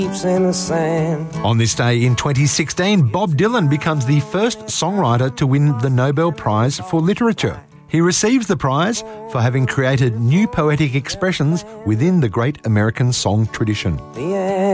in the sand. On this day in 2016, Bob Dylan becomes the first songwriter to win the Nobel Prize for Literature. He receives the prize for having created new poetic expressions within the great American song tradition. The